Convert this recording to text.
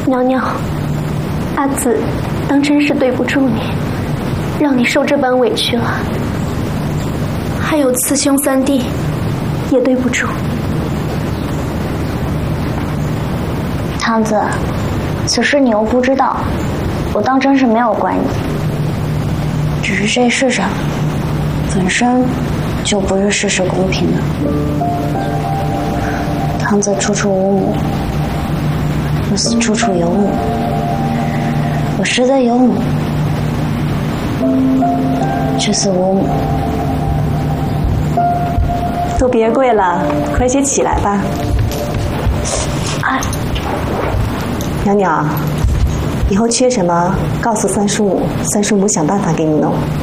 娘娘，阿紫当真是对不住你，让你受这般委屈了。还有慈兄三弟，也对不住。 汤子，此事你又不知道，我当真是没有怪你。只是这世上本身就不是事事公平的。汤子处处无母，我死处处有母。我实则有母，却死无母。 都别跪了，快些起来吧。娘娘，以后缺什么告诉三叔母，三叔母想办法给你弄。